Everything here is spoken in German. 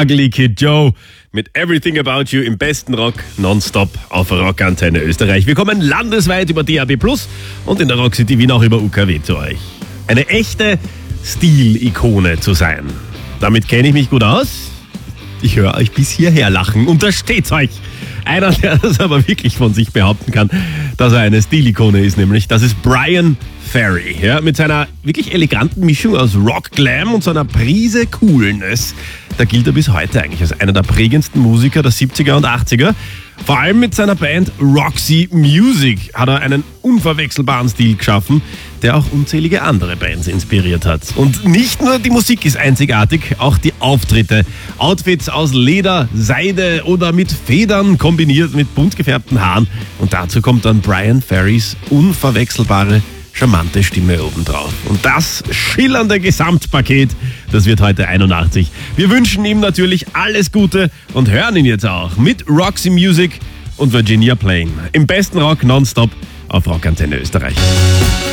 Ugly Kid Joe mit Everything About You im besten Rock nonstop auf Rockantenne Österreich. Wir kommen landesweit über DAB+ und in der Rock City Wien auch über UKW zu euch. Eine echte Stilikone zu sein. Damit kenne ich mich gut aus. Ich höre euch bis hierher lachen. Untersteht's euch. Einer, der das aber wirklich von sich behaupten kann, dass er eine Stilikone ist, nämlich das ist Bryan Ferry. Ja, mit seiner wirklich eleganten Mischung aus Rock, Glam und seiner Prise Coolness. Da gilt er bis heute eigentlich als einer der prägendsten Musiker der 70er und 80er. Vor allem mit seiner Band Roxy Music hat er einen unverwechselbaren Stil geschaffen, der auch unzählige andere Bands inspiriert hat. Und nicht nur die Musik ist einzigartig, auch die Auftritte. Outfits aus Leder, Seide oder mit Federn kombiniert mit bunt gefärbten Haaren. Und dazu kommt dann Bryan Ferrys unverwechselbare, charmante Stimme obendrauf. Und das schillernde Gesamtpaket, das wird heute 81. Wir wünschen ihm natürlich alles Gute und hören ihn jetzt auch mit Roxy Music und Virginia Plain. Im besten Rock nonstop auf Rockantenne Österreich.